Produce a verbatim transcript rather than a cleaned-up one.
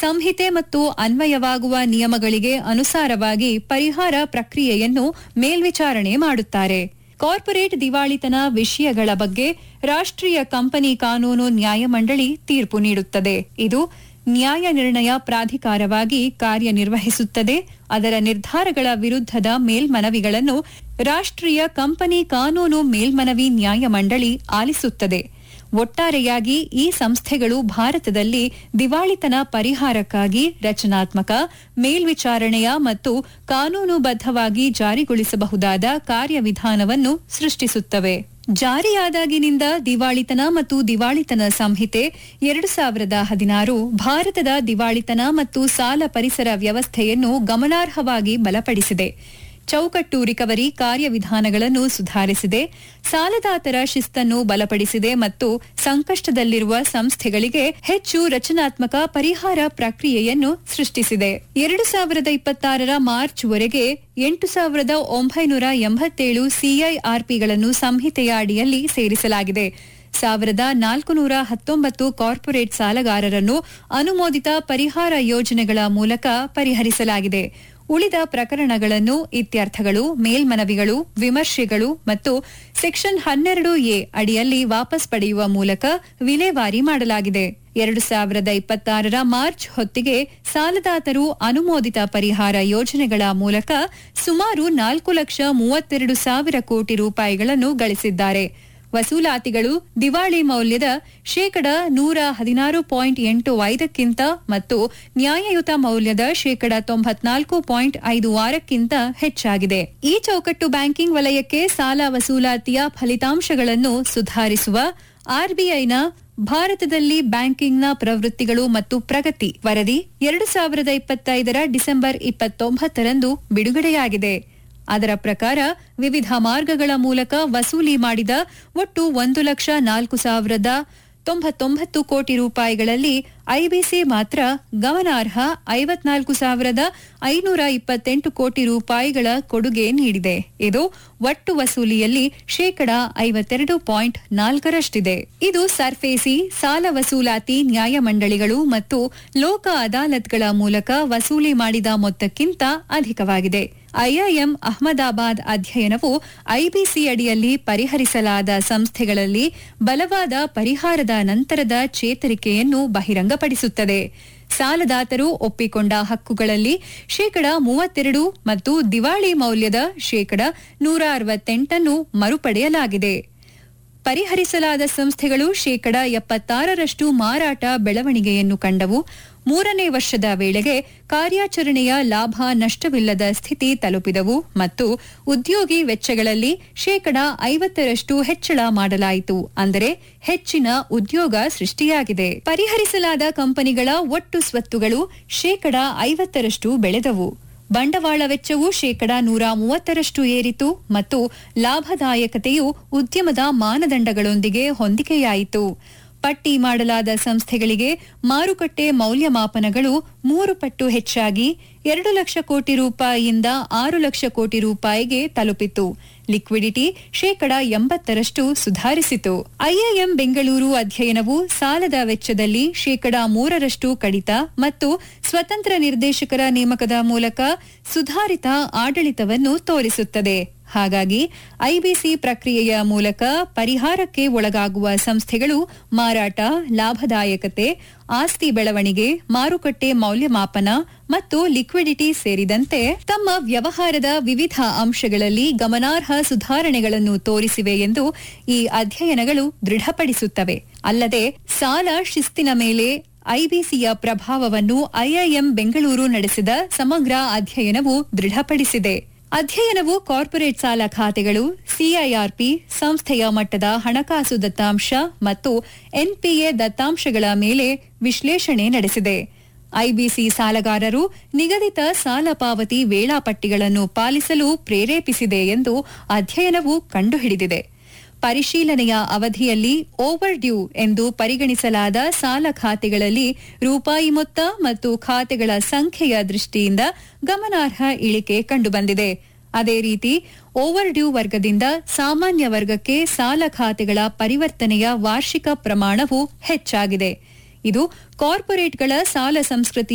ಸಂಹಿತೆ ಮತ್ತು ಅನ್ವಯವಾಗುವ ನಿಯಮಗಳಿಗೆ ಅನುಸಾರವಾಗಿ ಪರಿಹಾರ ಪ್ರಕ್ರಿಯೆಯನ್ನು ಮೇಲ್ವಿಚಾರಣೆ ಮಾಡುತ್ತಾರೆ. ಕಾರ್ಪೊರೇಟ್ ದಿವಾಳಿತನ ವಿಷಯಗಳ ಬಗ್ಗೆ ರಾಷ್ಟ್ರೀಯ ಕಂಪನಿ ಕಾನೂನು ನ್ಯಾಯಮಂಡಳಿ ತೀರ್ಪು ನೀಡುತ್ತದೆ. ಇದು ನ್ಯಾಯ ನಿರ್ಣಯ ಪ್ರಾಧಿಕಾರವಾಗಿ ಕಾರ್ಯನಿರ್ವಹಿಸುತ್ತದೆ. ಅದರ ನಿರ್ಧಾರಗಳ ವಿರುದ್ಧದ ಮೇಲ್ಮನವಿಗಳನ್ನು ರಾಷ್ಟ್ರೀಯ ಕಂಪನಿ ಕಾನೂನು ಮೇಲ್ಮನವಿ ನ್ಯಾಯಮಂಡಳಿ ಆಲಿಸುತ್ತದೆ. ಒಟ್ಟಾರೆಯಾಗಿ ಈ ಸಂಸ್ಥೆಗಳು ಭಾರತದಲ್ಲಿ ದಿವಾಳಿತನ ಪರಿಹಾರಕ್ಕಾಗಿ ರಚನಾತ್ಮಕ, ಮೇಲ್ವಿಚಾರಣೆಯ ಮತ್ತು ಕಾನೂನುಬದ್ಧವಾಗಿ ಜಾರಿಗೊಳಿಸಬಹುದಾದ ಕಾರ್ಯವಿಧಾನವನ್ನು ಸೃಷ್ಟಿಸುತ್ತವೆ. ಜಾರಿಯಾದಾಗಿನಿಂದ ದಿವಾಳಿತನ ಮತ್ತು ದಿವಾಳಿತನ ಸಂಹಿತೆ ಎರಡು ಸಾವಿರದ ಹದಿನಾರು ಭಾರತದ ದಿವಾಳಿತನ ಮತ್ತು ಸಾಲ ಪರಿಸರ ವ್ಯವಸ್ಥೆಯನ್ನು ಗಮನಾರ್ಹವಾಗಿ ಬಲಪಡಿಸಿದೆ. ಚೌಕಟ್ಟು ರಿಕವರಿ ಕಾರ್ಯವಿಧಾನಗಳನ್ನು ಸುಧಾರಿಸಿದೆ, ಸಾಲದಾತರ ಶಿಸ್ತನ್ನು ಬಲಪಡಿಸಿದೆ ಮತ್ತು ಸಂಕಷ್ಟದಲ್ಲಿರುವ ಸಂಸ್ಥೆಗಳಿಗೆ ಹೆಚ್ಚು ರಚನಾತ್ಮಕ ಪರಿಹಾರ ಪ್ರಕ್ರಿಯೆಯನ್ನು ಸೃಷ್ಟಿಸಿದೆ. ಎರಡು ಸಾವಿರದ ಇಪ್ಪತ್ತಾರರ ಮಾರ್ಚ್ವರೆಗೆ ಎಂಟು ಸಾವಿರದ ಒಂಬೈನೂರ ಎಂಬತ್ತೇಳು ಸಿಐಆರ್ಪಿಗಳನ್ನು ಸಂಹಿತೆಯ ಅಡಿಯಲ್ಲಿ ಸೇರಿಸಲಾಗಿದೆ. ಸಾವಿರದ ನಾಲ್ಕುನೂರ ಹತ್ತೊಂಬತ್ತು ಕಾರ್ಪೊರೇಟ್ ಸಾಲಗಾರರನ್ನು ಅನುಮೋದಿತ ಪರಿಹಾರ ಯೋಜನೆಗಳ ಮೂಲಕ ಪರಿಹರಿಸಲಾಗಿದೆ. ಉಳಿದ ಪ್ರಕರಣಗಳನ್ನು ಇತ್ಯರ್ಥಗಳು, ಮೇಲ್ಮನವಿಗಳು, ವಿಮರ್ಶೆಗಳು ಮತ್ತು ಸೆಕ್ಷನ್ ಹನ್ನೆರಡು ಎ ಅಡಿಯಲ್ಲಿ ವಾಪಸ್ ಪಡೆಯುವ ಮೂಲಕ ವಿಲೇವಾರಿ ಮಾಡಲಾಗಿದೆ. ಎರಡು ಸಾವಿರದ ಇಪ್ಪತ್ತಾರರ ಮಾರ್ಚ್ ಹೊತ್ತಿಗೆ ಸಾಲದಾತರು ಅನುಮೋದಿತ ಪರಿಹಾರ ಯೋಜನೆಗಳ ಮೂಲಕ ಸುಮಾರು ನಾಲ್ಕು ಲಕ್ಷ ಮೂವತ್ತೆರಡು ಸಾವಿರ ಕೋಟಿ ರೂಪಾಯಿಗಳನ್ನು ಗಳಿಸಿದ್ದಾರೆ. ವಸೂಲಾತಿಗಳು ದಿವಾಳಿ ಮೌಲ್ಯದ ಶೇಕಡ ನೂರ ಹದಿನಾರು ಪಾಯಿಂಟ್ ಎಂಟು ಐದಕ್ಕಿಂತ ಮತ್ತು ನ್ಯಾಯಯುತ ಮೌಲ್ಯದ ಶೇಕಡ ತೊಂಬತ್ನಾಲ್ಕು ಪಾಯಿಂಟ್ ಐದು ಆರಕ್ಕಿಂತ ಹೆಚ್ಚಾಗಿದೆ. ಈ ಚೌಕಟ್ಟು ಬ್ಯಾಂಕಿಂಗ್ ವಲಯಕ್ಕೆ ಸಾಲ ವಸೂಲಾತಿಯ ಫಲಿತಾಂಶಗಳನ್ನು ಸುಧಾರಿಸುವ ಆರ್ಬಿಐನ ಭಾರತದಲ್ಲಿ ಬ್ಯಾಂಕಿಂಗ್ನ ಪ್ರವೃತ್ತಿಗಳು ಮತ್ತು ಪ್ರಗತಿ ವರದಿ ಎರಡು ಸಾವಿರದ ಇಪ್ಪತ್ತೈದರ ಡಿಸೆಂಬರ್ ಇಪ್ಪತ್ತೊಂಬತ್ತರಂದು ಬಿಡುಗಡೆಯಾಗಿದೆ. ಅದರ ಪ್ರಕಾರ ವಿವಿಧ ಮಾರ್ಗಗಳ ಮೂಲಕ ವಸೂಲಿ ಮಾಡಿದ ಒಟ್ಟು ಒಂದು ಲಕ್ಷ ನಾಲ್ಕು ಸಾವಿರದ ತೊಂಬತ್ತೊಂಬತ್ತು ಕೋಟಿ ರೂಪಾಯಿಗಳಲ್ಲಿ ಐಬಿಸಿ ಮಾತ್ರ ಗಮನಾರ್ಹ ಐವತ್ನಾಲ್ಕು ಸಾವಿರದ ಐನೂರ ಇಪ್ಪತ್ತೆಂಟು ಕೋಟಿ ರೂಪಾಯಿಗಳ ಕೊಡುಗೆ ನೀಡಿದೆ. ಇದು ಒಟ್ಟು ವಸೂಲಿಯಲ್ಲಿ ಶೇಕಡ ಐವತ್ತೆರಡು ಪಾಯಿಂಟ್ ನಾಲ್ಕರಷ್ಟಿದೆ. ಇದು ಸರ್ಫೇಸಿ ಸಾಲ ವಸೂಲಾತಿ ನ್ಯಾಯಮಂಡಳಿಗಳು ಮತ್ತು ಲೋಕ ಅದಾಲತ್ಗಳ ಮೂಲಕ ವಸೂಲಿ ಮಾಡಿದ ಮೊತ್ತಕ್ಕಿಂತ ಅಧಿಕವಾಗಿದೆ. ಐಐಎಂ ಅಹಮದಾಬಾದ್ ಅಧ್ಯಯನವು ಐಬಿಸಿ ಅಡಿಯಲ್ಲಿ ಪರಿಹರಿಸಲಾದ ಸಂಸ್ಥೆಗಳಲ್ಲಿ ಬಲವಾದ ಪರಿಹಾರದ ನಂತರದ ಚೇತರಿಕೆಯನ್ನು ಬಹಿರಂಗಪಡಿಸುತ್ತದೆ. ಸಾಲದಾತರು ಒಪ್ಪಿಕೊಂಡ ಹಕ್ಕುಗಳಲ್ಲಿ ಶೇಕಡ ಮೂವತ್ತೆರಡು ಮತ್ತು ದಿವಾಳಿ ಮೌಲ್ಯದ ಶೇಕಡ ನೂರ ಅರವತ್ತೆಂಟನ್ನು ಮರುಪಡೆಯಲಾಗಿದೆ. ಪರಿಹರಿಸಲಾದ ಸಂಸ್ಥೆಗಳು ಶೇಕಡ ಎಪ್ಪತ್ತಾರರಷ್ಟು ಮಾರಾಟ ಬೆಳವಣಿಗೆಯನ್ನು ಕಂಡವು. ಮೂರನೇ ವರ್ಷದ ವೇಳೆಗೆ ಕಾರ್ಯಾಚರಣೆಯ ಲಾಭ ನಷ್ಟವಿಲ್ಲದ ಸ್ಥಿತಿ ತಲುಪಿದವು ಮತ್ತು ಉದ್ಯೋಗಿ ವೆಚ್ಚಗಳಲ್ಲಿ ಶೇಕಡ ಐವತ್ತರಷ್ಟು ಹೆಚ್ಚಳ ಮಾಡಲಾಯಿತು. ಅಂದರೆ ಹೆಚ್ಚಿನ ಉದ್ಯೋಗ ಸೃಷ್ಟಿಯಾಗಿದೆ. ಪರಿಹರಿಸಲಾದ ಕಂಪನಿಗಳ ಒಟ್ಟು ಸ್ವತ್ತುಗಳು ಶೇಕಡ ಐವತ್ತರಷ್ಟು ಬೆಳೆದವು. ಬಂಡವಾಳ ವೆಚ್ಚವು ಶೇಕಡ ನೂರ ಮೂವತ್ತರಷ್ಟು ಏರಿತು ಮತ್ತು ಲಾಭದಾಯಕತೆಯು ಉದ್ಯಮದ ಮಾನದಂಡಗಳೊಂದಿಗೆ ಹೊಂದಿಕೆಯಾಯಿತು. ಪಟ್ಟಿ ಮಾಡಲಾದ ಸಂಸ್ಥೆಗಳಿಗೆ ಮಾರುಕಟ್ಟೆ ಮೌಲ್ಯಮಾಪನಗಳು ಮೂರು ಪಟ್ಟು ಹೆಚ್ಚಾಗಿ ಎರಡು ಲಕ್ಷ ಕೋಟಿ ರೂಪಾಯಿಯಿಂದ ಆರು ಲಕ್ಷ ಕೋಟಿ ರೂಪಾಯಿಗೆ ತಲುಪಿತು. ಲಿಕ್ವಿಡಿಟಿ ಶೇಕಡ ಎಂಬತ್ತರಷ್ಟು ಸುಧಾರಿಸಿತು. ಐಐಎಂ ಬೆಂಗಳೂರು ಅಧ್ಯಯನವು ಸಾಲದ ವೆಚ್ಚದಲ್ಲಿ ಶೇಕಡ ಮೂರರಷ್ಟು ಕಡಿತ ಮತ್ತು ಸ್ವತಂತ್ರ ನಿರ್ದೇಶಕರ ನೇಮಕದ ಮೂಲಕ ಸುಧಾರಿತ ಆಡಳಿತವನ್ನು ತೋರಿಸುತ್ತದೆ. ಹಾಗಾಗಿ ಐಬಿಸಿ ಪ್ರಕ್ರಿಯೆಯ ಮೂಲಕ ಪರಿಹಾರಕ್ಕೆ ಒಳಗಾಗುವ ಸಂಸ್ಥೆಗಳು ಮಾರಾಟ, ಲಾಭದಾಯಕತೆ, ಆಸ್ತಿ ಬೆಳವಣಿಗೆ, ಮಾರುಕಟ್ಟೆ ಮೌಲ್ಯಮಾಪನ ಮತ್ತು ಲಿಕ್ವಿಡಿಟಿ ಸೇರಿದಂತೆ ತಮ್ಮ ವ್ಯವಹಾರದ ವಿವಿಧ ಅಂಶಗಳಲ್ಲಿ ಗಮನಾರ್ಹ ಸುಧಾರಣೆಗಳನ್ನು ತೋರಿಸಿವೆ ಎಂದು ಈ ಅಧ್ಯಯನಗಳು ದೃಢಪಡಿಸುತ್ತವೆ. ಅಲ್ಲದೆ ಸಾಲ ಶಿಸ್ತಿನ ಮೇಲೆ ಐಬಿಸಿಯ ಪ್ರಭಾವವನ್ನು ಐಐಎಂ ಬೆಂಗಳೂರು ನಡೆಸಿದ ಸಮಗ್ರ ಅಧ್ಯಯನವು ದೃಢಪಡಿಸಿದೆ. ಅಧ್ಯಯನವು ಕಾರ್ಪೊರೇಟ್ ಸಾಲ ಖಾತೆಗಳು, ಸಿಐಆರ್ಪಿ, ಸಂಸ್ಥೆಯ ಮಟ್ಟದ ಹಣಕಾಸು ದತ್ತಾಂಶ ಮತ್ತು ಎನ್ಪಿಎ ದತ್ತಾಂಶಗಳ ಮೇಲೆ ವಿಶ್ಲೇಷಣೆ ನಡೆಸಿದೆ. ಐಬಿಸಿ ಸಾಲಗಾರರು ನಿಗದಿತ ಸಾಲ ಪಾವತಿ ವೇಳಾಪಟ್ಟಿಗಳನ್ನು ಪಾಲಿಸಲು ಪ್ರೇರೇಪಿಸಿದೆ ಎಂದು ಅಧ್ಯಯನವು ಕಂಡುಹಿಡಿದಿದೆ. ಪರಿಶೀಲನೆಯ ಅವಧಿಯಲ್ಲಿ ಓವರ್ ಡ್ಯೂ ಎಂದು ಪರಿಗಣಿಸಲಾದ ಸಾಲ ಖಾತೆಗಳಲ್ಲಿ ರೂಪಾಯಿ ಮೊತ್ತ ಮತ್ತು ಖಾತೆಗಳ ಸಂಖ್ಯೆಯ ದೃಷ್ಟಿಯಿಂದ ಗಮನಾರ್ಹ ಇಳಿಕೆ ಕಂಡುಬಂದಿದೆ. ಅದೇ ರೀತಿ ಓವರ್ ಡ್ಯೂ ವರ್ಗದಿಂದ ಸಾಮಾನ್ಯ ವರ್ಗಕ್ಕೆ ಸಾಲ ಖಾತೆಗಳ ಪರಿವರ್ತನೆಯ ವಾರ್ಷಿಕ ಪ್ರಮಾಣವು ಹೆಚ್ಚಾಗಿದೆ. ಇದು ಕಾರ್ಪೊರೇಟ್ಗಳ ಸಾಲ ಸಂಸ್ಕೃತಿ